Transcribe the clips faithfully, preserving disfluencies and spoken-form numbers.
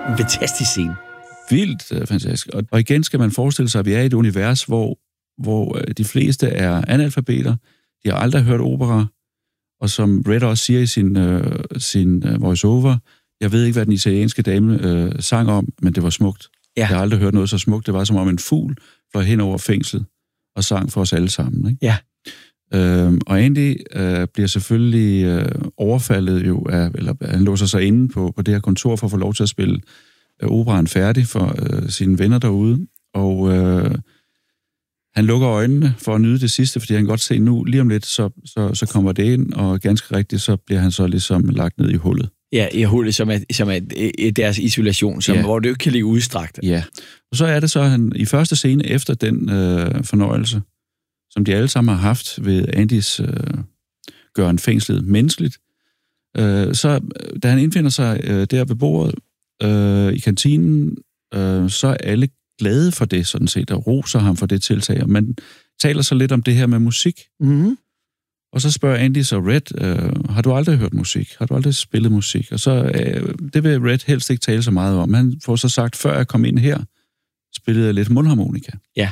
En fantastisk scene. Vildt uh, fantastisk. Og, og igen skal man forestille sig, at vi er i et univers, hvor, hvor uh, de fleste er analfabeter, de har aldrig hørt opera, og som Red også siger i sin, uh, sin uh, voice-over, jeg ved ikke, hvad den italienske dame uh, sang om, men det var smukt. Ja. Jeg har aldrig hørt noget så smukt. Det var som om en fugl fløj hen over fængslet og sang for os alle sammen. Ikke? Ja. Øhm, og Andy øh, bliver selvfølgelig øh, overfaldet jo af, eller han låser sig inde på, på det her kontor for at få lov til at spille øh, operaen færdig for øh, sine venner derude. Og øh, han lukker øjnene for at nyde det sidste, fordi han kan godt se nu, lige om lidt, så, så, så kommer det ind, og ganske rigtigt, så bliver han så ligesom lagt ned i hullet. Ja, i hullet, som er, som er deres isolation, som, ja. Hvor det jo ikke kan ligge udstrakt. Ja, og så er det så, han i første scene efter den øh, fornøjelse, som de alle sammen har haft ved Andys øh, gøren fængslet menneskeligt, øh, så da han indfinder sig øh, der ved bordet øh, i kantinen, øh, så er alle glade for det, sådan set, og roser ham for det tiltag. Og man taler så lidt om det her med musik. Mm-hmm. Og så spørger Andy så Red, øh, har du aldrig hørt musik? Har du aldrig spillet musik? Og så, øh, det vil Red helst ikke tale så meget om. Han får så sagt, før jeg kom ind her, spillede jeg lidt mundharmonika. Ja.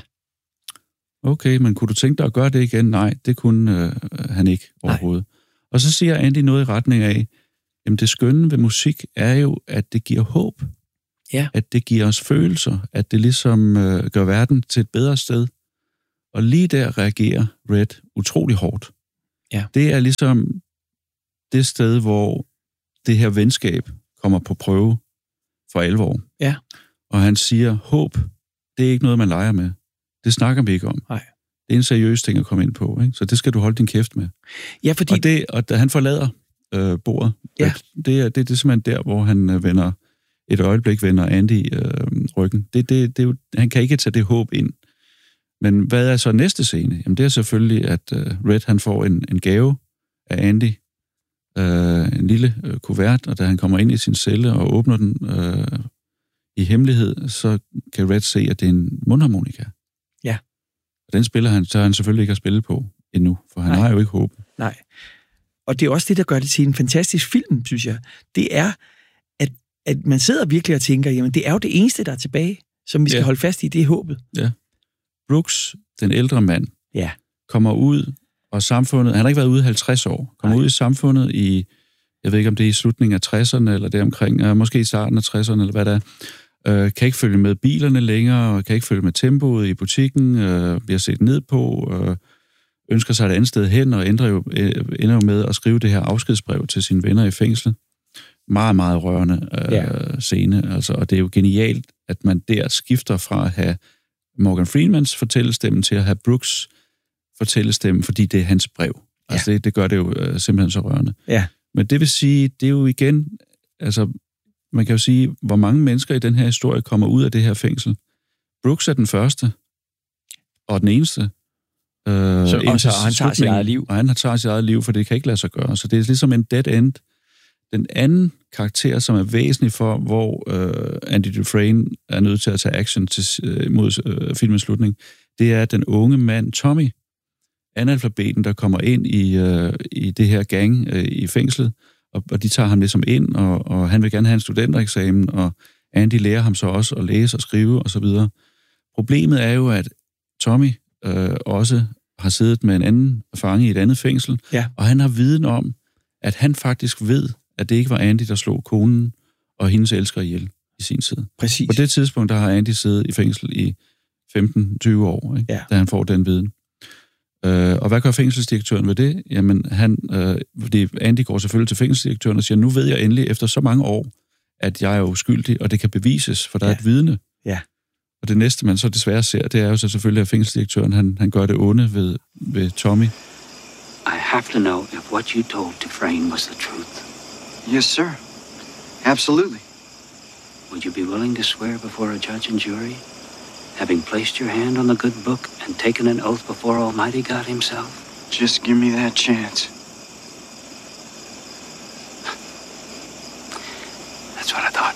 Okay, men kunne du tænke dig at gøre det igen? Nej, det kunne øh, han ikke overhovedet. Nej. Og så siger Andy noget i retning af, jamen det skønne ved musik er jo, at det giver håb. Ja. At det giver os følelser. At det ligesom øh, gør verden til et bedre sted. Og lige der reagerer Red utrolig hårdt. Ja. Det er ligesom det sted, hvor det her venskab kommer på prøve for alvor. Ja. Og han siger, håb, det er ikke noget, man leger med. Det snakker vi ikke om. Nej. Det er en seriøs ting at komme ind på, ikke? Så det skal du holde din kæft med. Ja, fordi... Og, det, og da han forlader øh, bordet, ja. det, er, det, det er simpelthen der, hvor han øh, vender et øjeblik, vender Andy øh, ryggen. Det, det, det er jo, han kan ikke tage det håb ind. Men hvad er så næste scene? Jamen det er selvfølgelig, at øh, Red han får en, en gave af Andy, øh, en lille øh, kuvert, og da han kommer ind i sin celle og åbner den øh, i hemmelighed, så kan Red se, at det er en mundharmonika. Ja. Og den spiller han, så han selvfølgelig ikke at spille på endnu, for han Nej. har jo ikke håb. Nej. Og det er også det, der gør det til en fantastisk film, synes jeg. Det er, at, at man sidder virkelig og tænker, jamen det er jo det eneste, der er tilbage, som vi skal ja. holde fast i, det er håbet. Ja. Brooks, den ældre mand, ja. kommer ud, og samfundet, han har ikke været ude i halvtreds år, kommer Nej. ud i samfundet i, jeg ved ikke om det er i slutningen af tresserne, eller deromkring, øh, måske i starten af tresserne, eller hvad det er, øh, kan ikke følge med bilerne længere, kan ikke følge med tempoet i butikken, øh, bliver set ned på, øh, ønsker sig et andet sted hen, og ender jo, øh, ender jo med at skrive det her afskedsbrev til sine venner i fængslet. Meget, meget rørende øh, ja. scene, altså, og det er jo genialt, at man der skifter fra at have Morgan Freemans fortællestemme til at have Brooks fortællestemme, fordi det er hans brev. Ja. Altså det, det gør det jo øh, simpelthen så rørende. Ja. Men det vil sige, det er jo igen, altså man kan jo sige, hvor mange mennesker i den her historie kommer ud af det her fængsel. Brooks er den første, og den eneste. Øh, så, og så han tager sit eget liv. Og han tager sit eget liv, for det kan ikke lade sig gøre. Så det er ligesom en dead end. Den anden karakter, som er væsentlig for, hvor øh, Andy Dufresne er nødt til at tage action til, øh, mod øh, filmens slutning, det er den unge mand, Tommy, analfabeten, der kommer ind i, øh, i det her gang øh, i fængslet, og, og de tager ham ligesom ind, og, og han vil gerne have en studentereksamen, og Andy lærer ham så også at læse og skrive osv. Problemet er jo, at Tommy øh, også har siddet med en anden fange i et andet fængsel, ja. og han har viden om, at han faktisk ved, at det ikke var Andy, der slog konen og hendes elsker ihjel i sin tid. Præcis. På det tidspunkt, der har Andy siddet i fængsel i femten til tyve år, ikke? Ja. Da han får den viden. Øh, og hvad gør fængselsdirektøren ved det? Jamen, han, øh, fordi Andy går selvfølgelig til fængselsdirektøren og siger, nu ved jeg endelig efter så mange år, at jeg er uskyldig, og det kan bevises, for der ja. er et vidne. Ja. Og det næste, man så desværre ser, det er jo så selvfølgelig, at fængselsdirektøren, han, han gør det onde ved, ved Tommy. I have to know if what you told Dufresne was the truth. Yes, sir. Absolutely. Would you be willing to swear before a judge and jury, having placed your hand on the good book and taken an oath before Almighty God himself? Just give me that chance. That's what I thought.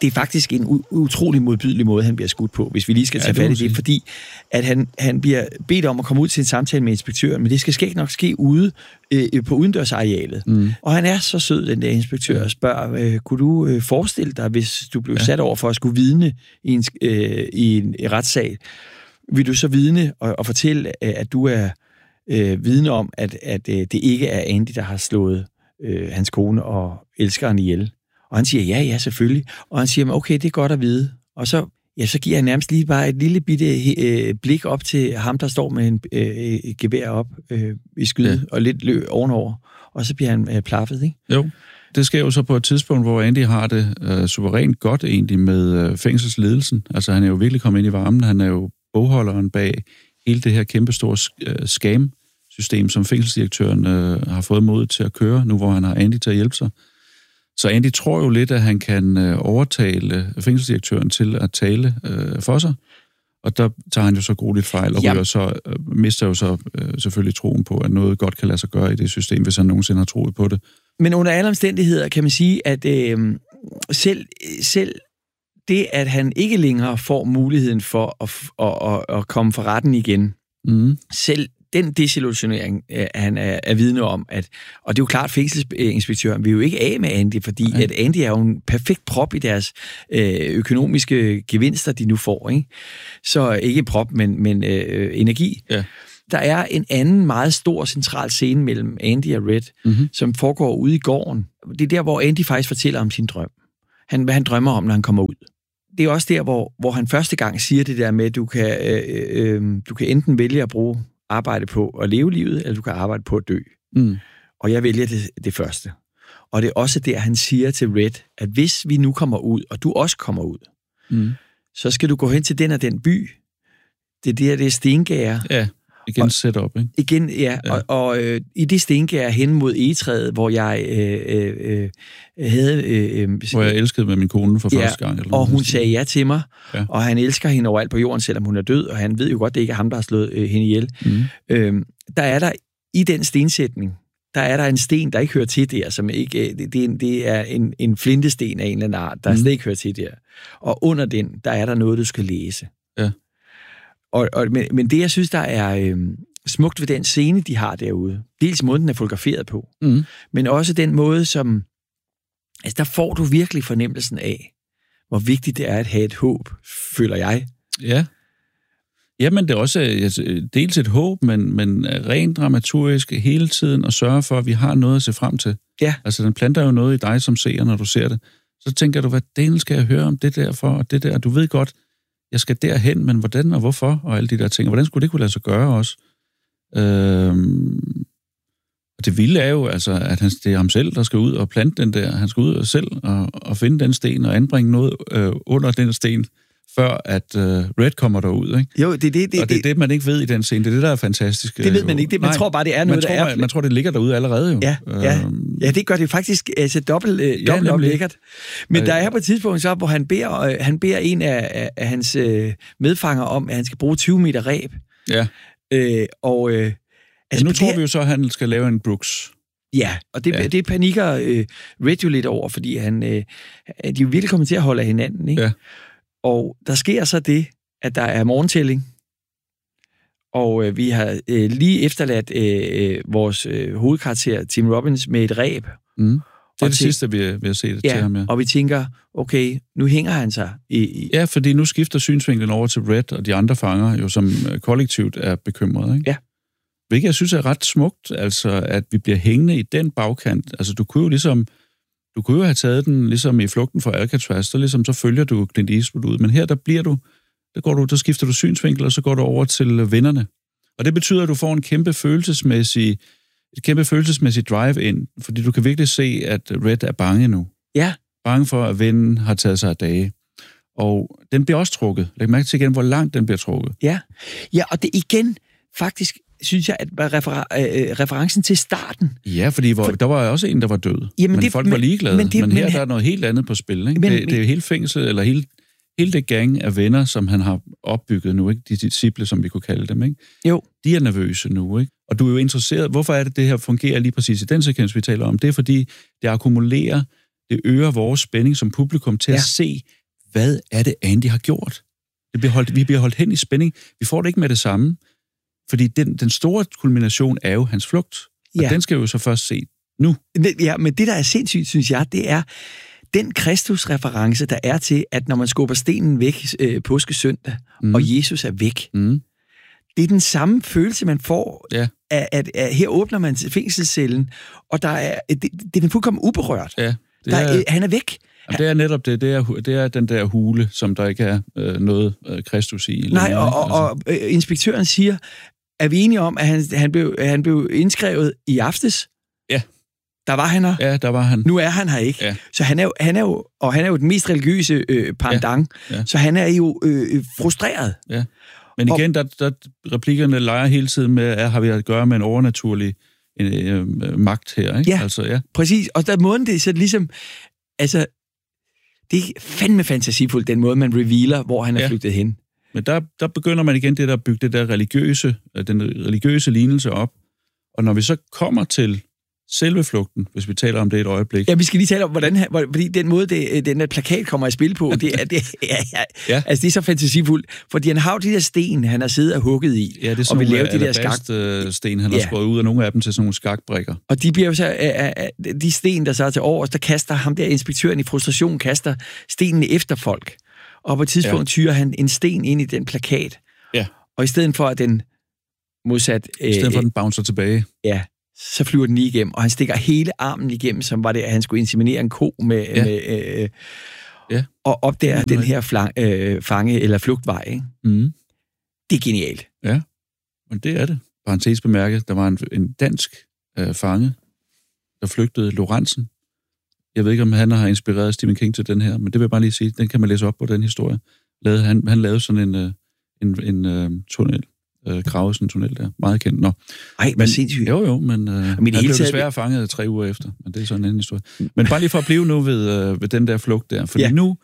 det er faktisk en u- utrolig modbydelig måde, han bliver skudt på, hvis vi lige skal tage ja, fat i det, fordi at han, han bliver bedt om at komme ud til en samtale med inspektøren, men det skal ske nok ske ude øh, på udendørsarealet. Mm. Og han er så sød, den der inspektør, og spørger, øh, kunne du øh, forestille dig, hvis du blev ja. sat over for at skulle vidne i en, øh, i en retssag, vil du så vidne og, og fortælle, øh, at du er øh, vidne om, at, at øh, det ikke er Andy, der har slået øh, hans kone og elskeren ihjel? Og han siger, ja, ja, selvfølgelig. Og han siger, okay, det er godt at vide. Og så, ja, så giver han nærmest lige bare et lille bitte øh, blik op til ham, der står med en øh, gevær op øh, i skydet, ja. og lidt løb ovenover. Og så bliver han øh, plaffet, ikke? Jo. Det sker jo så på et tidspunkt, hvor Andy har det øh, suverænt godt egentlig med øh, fængselsledelsen. Altså, han er jo virkelig kommet ind i varmen. Han er jo bogholderen bag hele det her kæmpestore øh, scam-system, som fængselsdirektøren øh, har fået mod til at køre, nu hvor han har Andy til at hjælpe sig. Så Andy tror jo lidt, at han kan øh, overtale fængselsdirektøren til at tale øh, for sig, og der tager han jo så grueligt fejl, og ryger så, øh, mister jo så øh, selvfølgelig troen på, at noget godt kan lade sig gøre i det system, hvis han nogensinde har troet på det. Men under alle omstændigheder kan man sige, at øh, selv, selv det, at han ikke længere får muligheden for at, at, at, at komme for retten igen, mm. selv den desillusionering, øh, han er, er vidne om, at, og det er jo klart, fængselsinspektøren vil jo ikke af med Andy, fordi okay. at Andy er jo en perfekt prop i deres øh, økonomiske gevinster, de nu får, ikke? Så ikke prop, men, men øh, energi. Ja. Der er en anden meget stor central scene mellem Andy og Red, mm-hmm. som foregår ude i gården. Det er der, hvor Andy faktisk fortæller om sin drøm. Han, hvad han drømmer om, når han kommer ud. Det er også der, hvor, hvor han første gang siger det der med, at du kan, øh, øh, du kan enten vælge at bruge arbejde på at leve livet, eller du kan arbejde på at dø. Mm. Og jeg vælger det, det første. Og det er også der, han siger til Red, at hvis vi nu kommer ud, og du også kommer ud, mm. så skal du gå hen til den og den by. Det er der, det er stengære. Ja, igen setup, ikke? Igen, ja. ja. Og, og øh, i det stengære hen mod egetræet, hvor jeg øh, øh, havde... Øh, hvor jeg elskede med min kone for ja, første gang. Eller og hun sagde ja til mig, ja. Og han elsker hende overalt på jorden, selvom hun er død, og han ved jo godt, det ikke er ham, der har slået øh, hende ihjel. Mm. Øh, der er der i den stensætning, der er der en sten, der ikke hører til der, som ikke, det, det, er, en, det er en, en flintesten af en eller anden art, der mm. slet ikke hører til der. Og under den, der er der noget, du skal læse. Ja. Og, og, men, men det, jeg synes, der er øh, smukt ved den scene, de har derude, dels måden, den er fotograferet på, mm. men også den måde, som... Altså, der får du virkelig fornemmelsen af, hvor vigtigt det er at have et håb, føler jeg. Ja. Jamen, det er også altså, dels et håb, men, men rent dramaturgisk hele tiden at sørge for, at vi har noget at se frem til. Ja. Altså, den planter jo noget i dig som seer, når du ser det. Så tænker du, hvad delen skal jeg høre om det der for, og det der. Du ved godt, jeg skal derhen, men hvordan og hvorfor, og alle de der ting. Hvordan skulle det kunne lade sig gøre også? Øhm, og det vilde er jo, altså, at han, det er ham selv, der skal ud og plante den der. Han skal ud selv og, og finde den sten og anbringe noget øh, under den sten, før at øh, Red kommer derud, ikke? Jo, det er det, det, og det er det, man ikke ved i den scene. Det er det, der er fantastisk. Det ved man ikke. Det, man Nej, tror bare, det er noget, man tror, der er... Man, man tror, det ligger derude allerede, jo. Ja, ja. Øhm, ja det gør det faktisk altså, dobbelt, øh, dobbelt ja, op lækkert. Men øh, der er på et tidspunkt, så, hvor han beder, øh, han beder en af, af, af hans øh, medfanger om, at han skal bruge tyve meter reb. Ja. Øh, og... Øh, altså, nu tror her... vi jo så, at han skal lave en Brooks. Ja, og det, ja. det panikker øh, Red jo lidt over, fordi han, øh, de er jo virkelig kommet til at holde af hinanden, ikke? Ja. Og der sker så det, at der er morgentælling, og øh, vi har øh, lige efterladt øh, vores øh, hovedkarakter, Tim Robbins, med et reb. Mm. Det er det til, sidste, vi, vi har set ja, til ham, ja. Og vi tænker, okay, nu hænger han sig. I, i... Ja, fordi nu skifter synsvinklen over til Red, og de andre fanger, jo som kollektivt er bekymrede, ikke? Ja. Hvilket jeg synes er ret smukt, altså at vi bliver hængende i den bagkant. Altså du kunne jo ligesom, du kunne jo have taget den ligesom i Flugten fra Alcatraz, så ligesom så følger du Clint Eastwood ud, men her der bliver du, der går du, der skifter du synsvinkel, og så går du over til vennerne. Og det betyder, at du får en kæmpe følelsesmæssig, et kæmpe følelsesmæssig drive ind, fordi du kan virkelig se, at Red er bange nu. Ja. Bange for, at vennen har taget sig af dage. Og den bliver også trukket. Læg mærke til igen, hvor langt den bliver trukket. Ja, ja og det igen faktisk... synes jeg, at refer- øh, referencen til starten... Ja, fordi hvor, for, der var også en, der var død. Jamen men det, folk men, var ligeglade. Men, det, men her men, der er noget helt andet på spil. Ikke? Men, det, det er jo hele fængsel, eller hele, hele det gang af venner, som han har opbygget nu, ikke? De disciple, som vi kunne kalde dem. Ikke? Jo. De er nervøse nu, ikke? Og du er jo interesseret... Hvorfor er det, det her fungerer lige præcis i den sekvens, vi taler om? Det er, fordi det akkumulerer... Det det øger vores spænding som publikum til ja. at se, hvad er det, Andy har gjort. Det bliver holdt, vi bliver holdt hen i spænding. Vi får det ikke med det samme, fordi den, den store kulmination er jo hans flugt, og ja. den skal vi jo så først se nu. Ja, men det, der er sindssygt, synes jeg, det er den Kristus-reference, der er til, at når man skubber stenen væk øh, påskesøndag, mm. og Jesus er væk, mm. det er den samme følelse, man får, ja. at, at, at her åbner man fængselscellen, og der er, det, det er den fuldkommen uberørt. Ja, der er, er, han er væk. Jamen, det er netop det. Det er, det er den der hule, som der ikke er øh, noget øh, Kristus i. Nej, og, og, og øh, inspektøren siger, er vi enige om, at han, han, blev, han blev indskrevet i aftes? Ja. Der var han her. Ja, der var han. Nu er han her ikke. Ja. Så han er, jo, han er jo, og han er jo den mest religiøse øh, pendant, ja. Ja. Så han er jo øh, frustreret. Ja. Men igen, der, der replikkerne leger hele tiden med, at har vi at gøre med en overnaturlig en, øh, magt her, ikke? Ja, altså, ja, præcis. Og der måden det er så ligesom, altså, det er fandme fantasifuldt, den måde, man revealer, hvor han er ja. flygtet hen. Men der, der begynder man igen det der at bygge det der religiøse, den religiøse lignelse op. Og når vi så kommer til selve flugten, hvis vi taler om det et øjeblik. Ja, vi skal lige tale om, hvordan han, fordi den måde, det, den der plakat kommer i spil på, det er, det, ja, ja, ja. Altså, det er så fantasifuldt, fordi han har jo de der sten, han har siddet og hugget i, ja, det er og vil lave de der skak... sten, han ja. har skåret ud af nogle af dem til sådan nogle skakbrikker. Og de bliver jo så, de sten, der så er til overs, der kaster ham der inspektøren i frustration, kaster stenene efter folk. Og på et tidspunkt ja. tyrer han en sten ind i den plakat. Ja. Og i stedet for, at den modsat... I stedet for, at den bouncer tilbage. Ja, så flyver den lige igennem, og han stikker hele armen igennem, som var det, at han skulle inseminere en ko med... Ja. med øh, ja. Og opdager ja, den her flang, øh, fange- eller flugtvej. Ikke? Mm. Det er genialt. Ja, men det er det. Parentes bemærket, der var en, en dansk øh, fange, der flygtede, Lorentzen. Jeg ved ikke, om han har inspireret Stephen King til den her, men det vil jeg bare lige sige, den kan man læse op på, den historie. Lavede, han, han lavede sådan en, en, en, en tunnel, øh, gravet sådan en tunnel der, meget kendt. Nå. Ej, men sindssygt. Jo, jo, men øh, han blev desværre fanget tre uger efter, men det er sådan en anden historie. Men bare lige for at blive nu ved, øh, ved den der flugt der, fordi ja. nu,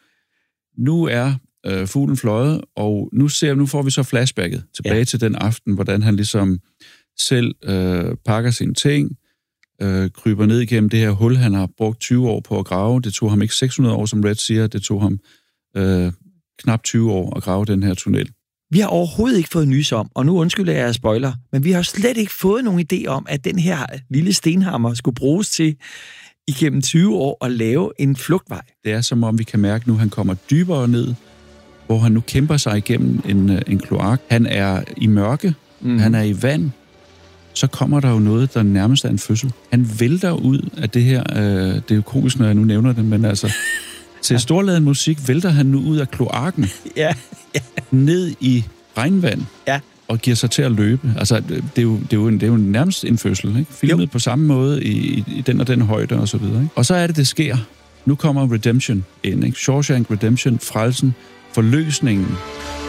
nu er øh, fuglen fløjet, og nu, ser, nu får vi så flashbacket tilbage ja. til den aften, hvordan han ligesom selv øh, pakker sine ting, Øh, kryber ned igennem det her hul, han har brugt tyve år på at grave. Det tog ham ikke seks hundrede år, som Red siger. Det tog ham øh, knap tyve år at grave den her tunnel. Vi har overhovedet ikke fået nys om, og nu undskylder jeg spoiler, men vi har slet ikke fået nogen idé om, at den her lille stenhammer skulle bruges til igennem tyve år at lave en flugtvej. Det er som om, vi kan mærke nu, at han kommer dybere ned, hvor han nu kæmper sig igennem en, en kloak. Han er i mørke, mm. han er i vand. Så kommer der jo noget, der nærmest er en fødsel. Han vælter ud af det her, øh, det er jo komisk, når jeg nu nævner det, men altså, til storladen musik vælter han nu ud af kloakken, ja, ja. ned i regnvand, ja. og giver sig til at løbe. Altså, det er jo, det er jo, en, det er jo nærmest en fødsel, ikke? Filmet jo. på samme måde i, i den og den højde, og så videre. Ikke? Og så er det, det sker. Nu kommer Redemption ind, ikke? Shawshank Redemption, frelsen, forløsningen.